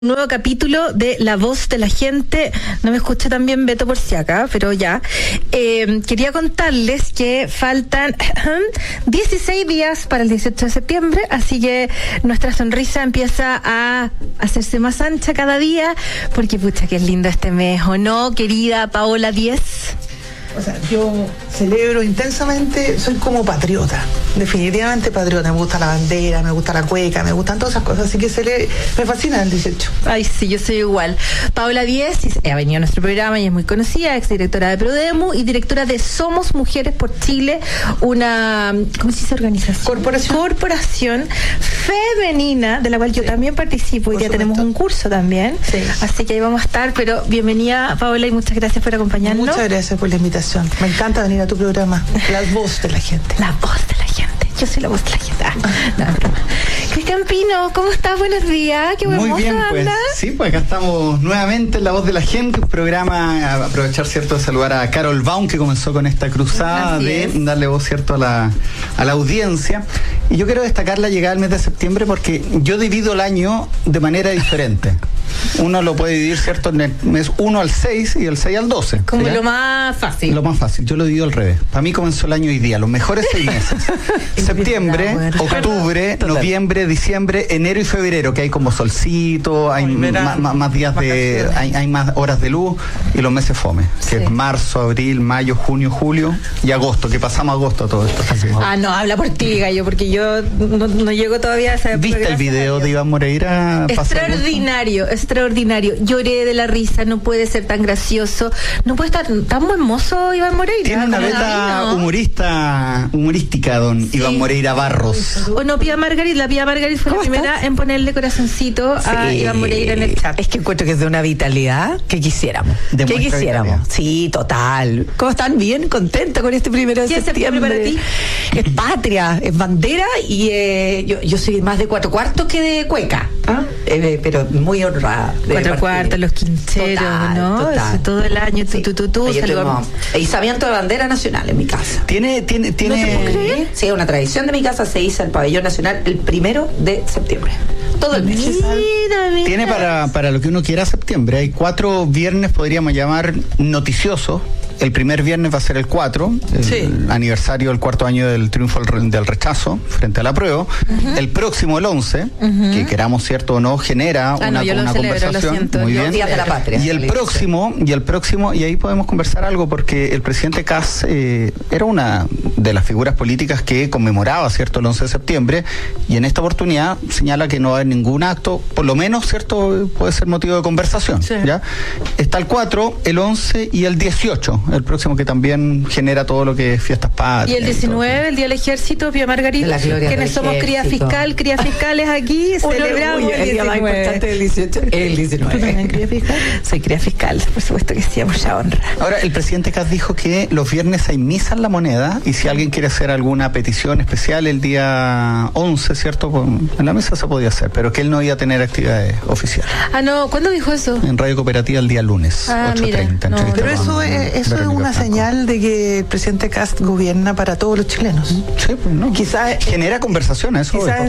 Nuevo capítulo de La Voz de la Gente. No me escucha tan bien Beto por si acá, pero ya. Quería contarles que faltan 16 días para el 18 de septiembre, así que nuestra sonrisa empieza a hacerse más ancha cada día, porque pucha, que es lindo este mes, ¿o no, querida Paola Díez? O sea, yo celebro intensamente, soy como patriota, definitivamente patriota. Me gusta la bandera, me gusta la cueca, me gustan todas esas cosas, así que me fascina el 18. Ay, sí, yo soy igual. Paola Díez ha venido a nuestro programa y es muy conocida, exdirectora de Prodemu y directora de Somos Mujeres por Chile, una, ¿cómo se dice? Organización. Corporación femenina, de la cual yo también participo. Hoy día tenemos un curso también, sí. Así que ahí vamos a estar, pero bienvenida, Paola, y muchas gracias por acompañarnos. Muchas gracias por la invitación. Me encanta venir a tu programa, La Voz de la Gente. La Voz de la Gente. Yo soy la voz de la gente. No, broma. Cristian Pino, ¿cómo estás? Buenos días. Qué buen Muy bien, pues. Sí, pues acá estamos nuevamente en La Voz de la Gente, un programa, aprovechar, cierto, de saludar a Carol Baum, que comenzó con esta cruzada de darle voz, cierto, a la audiencia. Y yo quiero destacar la llegada del mes de septiembre porque yo divido el año de manera diferente. Uno lo puede dividir, ¿cierto?, en el mes 1 al 6 y el 6 al 12. Como ¿ya? Lo más fácil. Lo más fácil. Yo lo divido al revés. Para mí comenzó el año hoy día, los mejores 6 meses. Septiembre, octubre, noviembre, diciembre, enero y febrero, que hay como solcito, hay más días de... Hay más horas de luz, y los meses fome, que es marzo, abril, mayo, junio, julio y agosto, que pasamos agosto a todo esto. No, habla por ti, Gallo, porque yo no llego todavía a esa época. ¿Viste el video de Iván Moreira? Extraordinario. Lloré de la risa, no puede ser tan gracioso, no puede estar tan buen mozo Iván Moreira. Tiene una beta humorística, don Iván Moreira Barros. O no, Pía Margarit, la Pía Margarit fue la primera en ponerle corazoncito a Iván Moreira en el chat. Es que encuentro que es de una vitalidad que quisiéramos. Vitalidad. Sí, total. ¿Cómo están? ¿Bien? ¿Contenta con este 1 de septiembre? Para ti? Es patria, es bandera y yo soy más de 4/4 que de cueca. Pero muy honrada. 4/4, los quincheros, total, ¿no? Total. Todo el año, sí. Izamiento de bandera nacional en mi casa. ¿Tiene? ¿No te puedo creer? Sí, es una tradición de mi casa, se hizo el pabellón nacional el 1 de septiembre. Todo el mes. Mira. Tiene para lo que uno quiera septiembre. Hay 4 viernes, podríamos llamar noticiosos. El primer viernes va a ser el 4, el aniversario del 4º año del triunfo del rechazo frente al apruebo. El próximo, el 11, que queramos cierto o no, genera una conversación. Muy bien. Días de la Patria. Y el próximo, y ahí podemos conversar algo, porque el presidente Kast era una de las figuras políticas que conmemoraba, cierto, el 11 de septiembre, y en esta oportunidad señala que no va a haber ningún acto, por lo menos, cierto, puede ser motivo de conversación. Sí. ¿Ya? Está el 4, el 11 y el 18. El próximo, que también genera todo lo que es fiestas patrias. Y el 19, el Día del Ejército, Pía Margarita, quienes somos crías fiscales aquí, celebramos el 19. Más importante del 18, el 19. ¿Tú también cría fiscal? Soy cría fiscal, por supuesto que sí, mucha honra. Ahora, el presidente Kast dijo que los viernes hay misa en La Moneda, y si alguien quiere hacer alguna petición especial el día 11, ¿cierto? En la mesa se podía hacer, pero que él no iba a tener actividades oficiales. No, ¿cuándo dijo eso? En Radio Cooperativa el día lunes, 8:30. Pero eso es una señal de que el presidente Kast gobierna para todos los chilenos. Sí, pues no. Quizás genera conversaciones. Quizás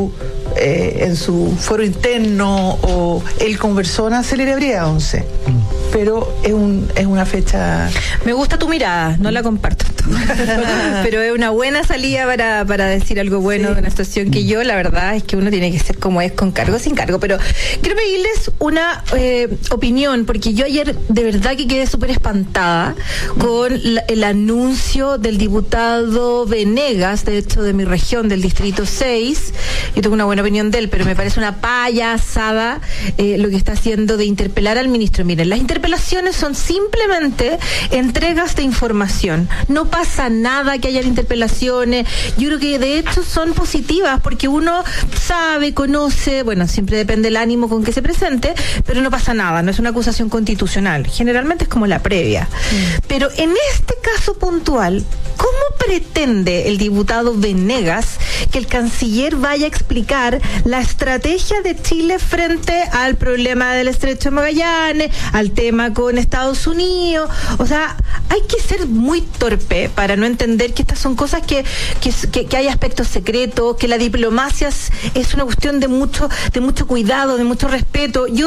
en su foro interno o él conversó una celebridad 11. Pero es una fecha. Me gusta tu mirada, no la comparto. Pero es una buena salida para decir algo bueno de una situación que yo, la verdad, es que uno tiene que ser como es, con cargo, sin cargo. Pero quiero pedirles una opinión, porque yo ayer de verdad que quedé súper espantada con el anuncio del diputado Venegas, de hecho de mi región, del distrito 6. Yo tengo una buena opinión de él, pero me parece una payasada lo que está haciendo de interpelar al ministro. Miren, las interpelaciones son simplemente entregas de información. No pasa nada que haya interpelaciones. Yo creo que de hecho son positivas, porque uno sabe, conoce, bueno, siempre depende del ánimo con que se presente, pero no pasa nada, no es una acusación constitucional. Generalmente es como la previa. Pero en este caso puntual, ¿cómo pretende el diputado Venegas que el canciller vaya a explicar la estrategia de Chile frente al problema del Estrecho de Magallanes, al tema con Estados Unidos? O sea, hay que ser muy torpe para no entender que estas son cosas que hay aspectos secretos, que la diplomacia es una cuestión de mucho cuidado, de mucho respeto. Yo